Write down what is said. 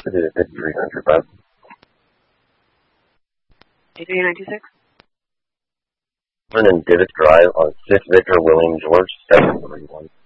This is 5300, bud. 83926? And then Divot Drive on 6 Victor William George, 731.